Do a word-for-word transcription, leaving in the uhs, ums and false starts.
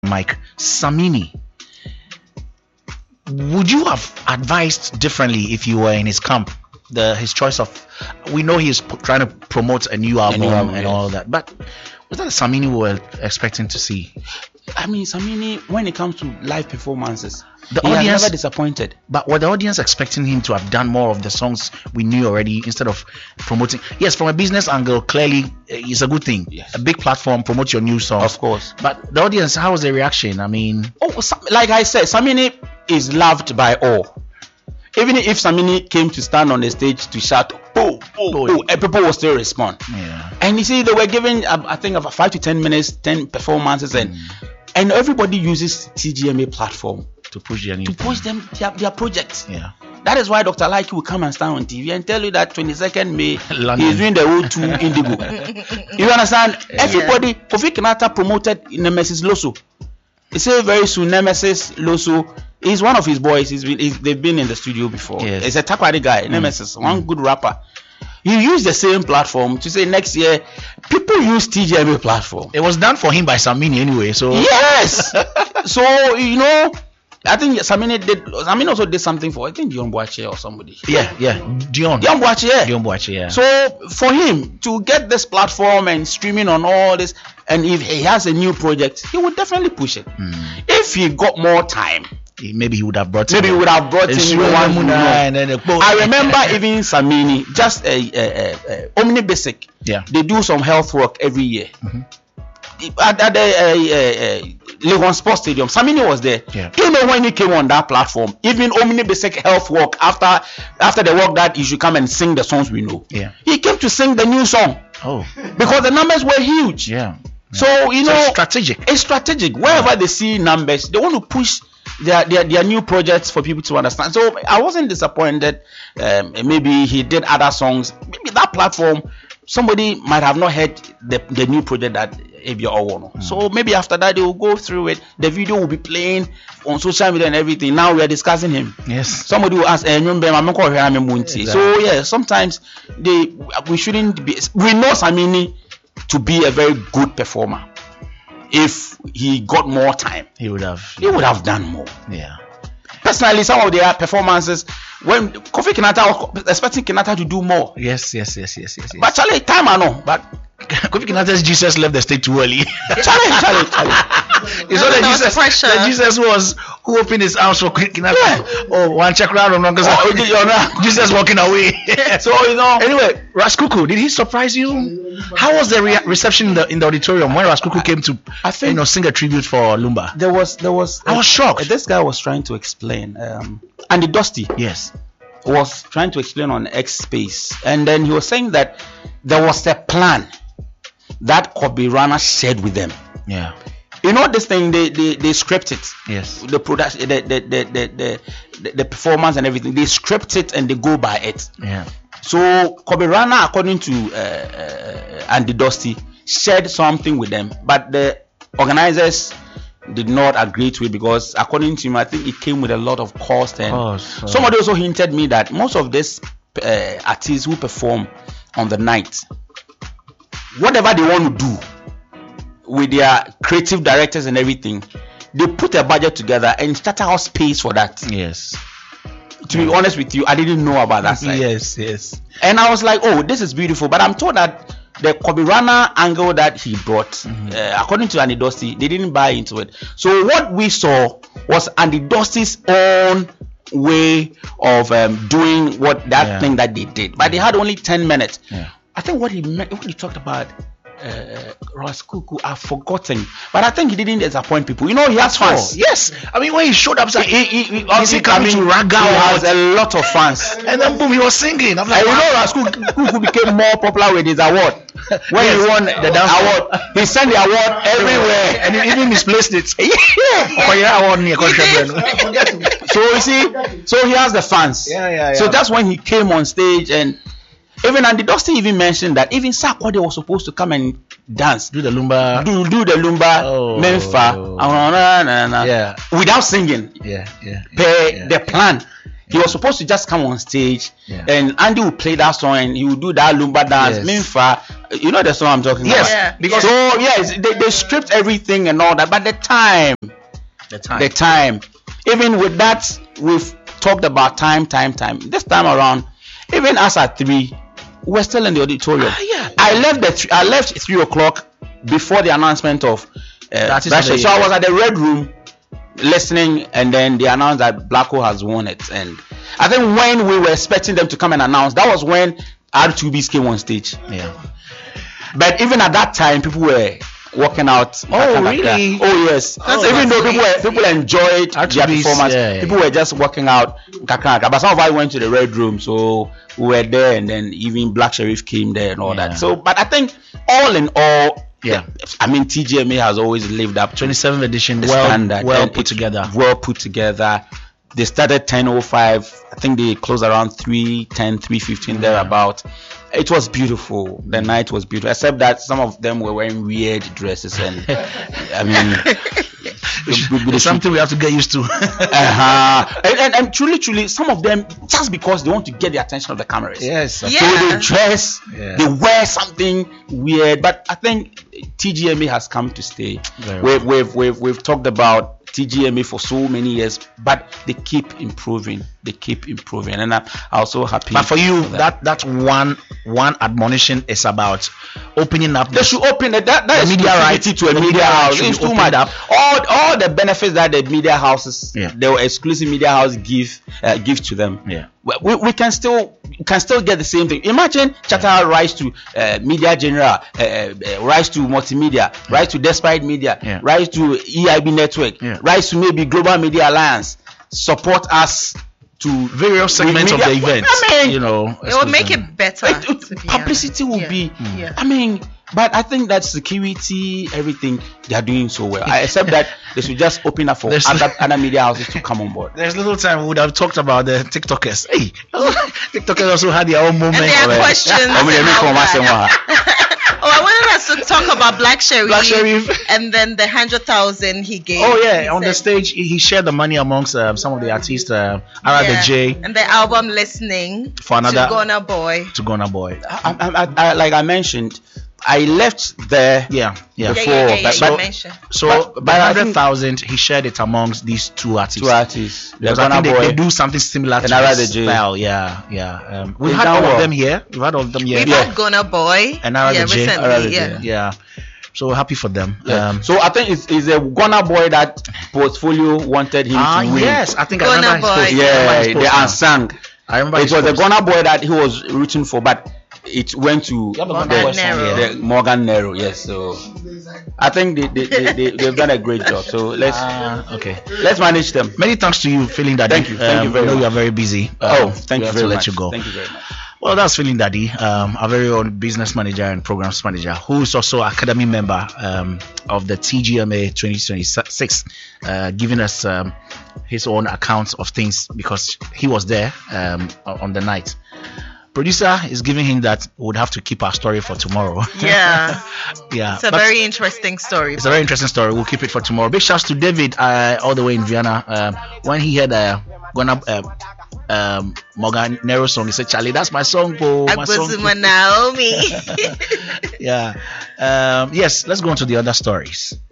Mike, Samini, would you have advised differently if you were in his camp? The his choice of, we know he's p- trying to promote a new album, a new album and yes. all that, but was that a Samini we were expecting to see? I mean, Samini, when it comes to live performances, the he audience has never disappointed. But were the audience expecting him to have done more of the songs we knew already instead of promoting? Yes, from a business angle, clearly uh, it's a good thing. Yes. A big platform, promote your new songs. Of course. But the audience, how was the reaction? I mean, oh, like I said, Samini is loved by all. Even if Samini came to stand on the stage to shout, oh, oh, oh, and people will still respond. Yeah. And you see, they were given, uh, I think, about five to ten minutes, ten performances, and mm. and everybody uses T G M A platform to push their new to push them their, their projects. Yeah. That is why Doctor Laiki will come and stand on T V and tell you that twenty-second May he's doing the O two Indigo. You understand? Yeah. Everybody, Kofi Kinata promoted Nemesis Loso. He said very soon Nemesis Loso is one of his boys. He's been, he's, they've been in the studio before. Yes. He's a Takwari guy, mm. Nemesis, mm. one good rapper. He used the same platform to say next year people use T G M A platform. It was done for him by Samini anyway. So yes. So you know, I think Samini did. Samini also did something for I think Dion Boache or somebody. Yeah, yeah, Dion. Dion Boache. Yeah. Dion Boache. Yeah. So for him to get this platform and streaming on all this, and if he has a new project, he would definitely push it. Mm. If he got more time, maybe he would have brought. Maybe he would have brought in one. And then the I remember even Samini, just a, a, a, a Omni Basic. Yeah. They do some health work every year. Mm-hmm. At, at the uh, uh, Legon Sports Stadium, Samini was there. Yeah. You know when he came on that platform, even Omni Basic Health Work, after after the work that he should come and sing the songs we know. Yeah. He came to sing the new song. Oh. Because the numbers were huge. Yeah. yeah. So you so know, it's strategic. It's strategic. Wherever yeah. they see numbers, they want to push their, their their new projects for people to understand. So I wasn't disappointed. Um, maybe he did other songs. Maybe that platform, somebody might have not heard the, the new project that Abia Owono. Mm. So maybe after that they will go through it. The video will be playing on social media and everything. Now we are discussing him. Yes. Somebody will ask, eh, exactly. So yeah, sometimes they we shouldn't be. We know Samini to be a very good performer. If he got more time, he would have he would have done more. Yeah. Personally, some of their performances, when Kofi Kinata was expecting Kinata to do more. Yes, yes, yes, yes, yes. yes. But Charlie, time I know. But Kofi Kinata's Jesus left the state too early. Charlie, Charlie, Charlie. It's not the Jesus. The Jesus was who opened his arms for Kinata. Yeah. Oh, one check round on because oh, Jesus walking away. So you know. Anyway, Raskuku, did he surprise you? How was the re- reception in the in the auditorium when Raskuku came to I think, you know, sing a tribute for Lumba? There was there was. I was shocked. This guy was trying to explain. Um, Andy Dusty. Yes. Was trying to explain on X Space, and then he was saying that there was a plan that Kobe Rana shared with them. Yeah. You know this thing, they they, they script it. Yes. The production, the the, the the the the performance and everything. They script it and they go by it. Yeah. So Kobe Rana, according to uh, uh, Andy Dusty, shared something with them, but the organizers did not agree to it because according to him, I think it came with a lot of cost. And oh, so. somebody also hinted me that most of these uh, artists who perform on the night, whatever they want to do with their creative directors and everything, they put a budget together and Charterhouse pays for that. Yes. To be honest with you, I didn't know about that side. Yes, yes. And I was like, oh, this is beautiful. But I'm told that the Kobe Rana angle that he brought, mm-hmm. uh, according to Andy Dusty, they didn't buy into it. So what we saw was Andy Dusty's own way of um, doing what that yeah. thing that they did. But they had only ten minutes. Yeah. I think what he meant, what he talked about, uh, Raskuku, I've forgotten. But I think he didn't disappoint people. You know, he has fans. Oh, yes. I mean, when he showed up, he, he, he, he coming to Raga, he has a lot of fans. And then boom, he was singing. I'm like, and you know, Raskuku became more popular with his award. When yes. he won the dance award, he sent the award everywhere, and he even misplaced it. So you see, so he has the fans. Yeah, yeah, yeah. So that's when he came on stage, and even Andy Dusty even mentioned that even Sarkodie was supposed to come and dance, do the lumba, do do the lumba, oh, Memphis, oh. yeah, without singing. Yeah, yeah. Per yeah. the plan. He was supposed to just come on stage, yeah. and Andy would play that song and he would do that lumba dance, yes. Memphis, You know the song I'm talking Yes, about. Yeah. because So yes, they, they stripped everything and all that, but the time, the time. the time, even with that, we've talked about time, time, time. This time around, even us at three, we're still in the auditorium. Ah, yeah. I left the th- I left at three o'clock before the announcement of uh, That is Black the- Sheep. So I was at the Red Room listening, and then they announced that Black Hole has won it. And I think when we were expecting them to come and announce, that was when R two Bs came on stage. Yeah. But even at that time, people were walking out. Oh, really? Oh, yes. That's Even though people were, sweet. people enjoyed R two their Bs, performance, yeah, yeah, people were just walking out. But some of us went to the Red Room, so we were there, and then even Black Sheriff came there and all Yeah. that. So, but I think all in all, Yeah. I mean, T G M A has always lived up to twenty-seventh edition, the well, standard. well and put it's together. Well put together. They started ten oh five. I think they closed around three ten, three fifteen thereabout. It was beautiful. The night was beautiful, except that some of them were wearing weird dresses, and I mean, It's something we have to get used to. uh-huh. and, and, and truly, truly, some of them just because they want to get the attention of the cameras. Yes. Yeah. So they dress, Yeah. they wear something weird. But I think T G M A has come to stay. Very We've, we've we've we've talked about T G M A for so many years, but they keep improving. They keep improving, and I'm also happy. But for you, that. that that one one admonition is about opening up. They the- should open it. That, that The is media right- exclusivity to a the media media right house. should It's be too opened much. up. All all the benefits that the media houses, Yeah. the exclusive media house give uh, give to them. Yeah. We, we, we can still can still get the same thing. Imagine Chatter rise to uh, Media General, uh, uh, rise to Multimedia, rise to Despite Media, Yeah. rise to E I B Network, Yeah. rise to maybe Global Media Alliance. Support us to various segments of the media- event. I mean, you know, It will make it better. it- it- to be publicity honest. will Yeah. be Yeah. I mean, but I think that security, everything, they are doing so well. I accept that they should just open up for There's- other, other media houses to come on board. There's little time we would have talked about the TikTokers. Hey, TikTokers also had their own moment. And there are Alright. questions. Oh, me, let me and call all myself that. one. Oh, I wanted us to talk about Black Sheriff, Black Sheriff. and then the hundred thousand he gave. Oh yeah, He on the said- stage he he shared the money amongst um, some of the artists. Uh, Ara Yeah. the J and the album listening For another- to Ghana Boy. to Ghana Boy. I, I, I, I, like I mentioned, I left there. Yeah, yeah. Yeah, Before, yeah, yeah, yeah, but- you but- mentioned. So But- by but I hundred think- thousand, he shared it amongst these two artists. Two artists. The Because I Ghana think they, Boy. they do something similar and to Ara this the J. style. Yeah, yeah. Um, we've They've had done all of well. them here. We've had all of them here. We've Yeah. had Ghana Boy. And Ara yeah, the J. recently, Ara the J. yeah. Yeah. So we're happy for them. Yeah. Um, So I think it's, it's a Ghana Boy that portfolio wanted him ah, to win. yes, I think I Ghana remember his Boy. post. I Yeah, remember his the post now. unsung. I remember It his was the post. Ghana Boy that he was rooting for, but it went to Yeah, but Morgan Ghana Boy song, Nero. yeah. the Morgan Nero. Yes, so I think they, they, they, they, they've done a great job. So let's Ah, okay. let's manage them. Many thanks to you, Feeling Daddy. Thank you, thank you very I know much. you are very busy. Oh, Um, thank we you have very to much. let you go. Thank you very much. Well, that's Feeling Daddy, um, our very own business manager and programs manager, who is also academy member um, of the T G M A twenty twenty-six, uh, giving us um, his own accounts of things because he was there um, on the night. Producer is giving him that we would have to keep our story for tomorrow. Yeah. yeah. It's a but very interesting story. it's a very interesting story. We'll keep it for tomorrow. Big shouts to David, uh, all the way in Vienna. Um, when he had uh, gonna uh, um, Morgan Nero song, he said, "Charlie, that's my song, bro. My song." Agbozuma Naomi. Yeah. Um, yes. Let's go on to the other stories.